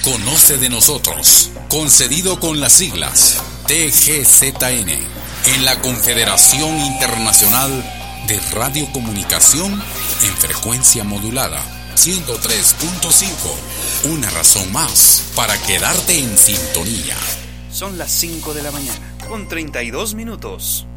Conoce de nosotros, concedido con las siglas TGZN, en la Confederación Internacional de Radiocomunicación en frecuencia modulada 103.5. Una razón más para quedarte en sintonía. Son las 5 de la mañana, con 32 minutos.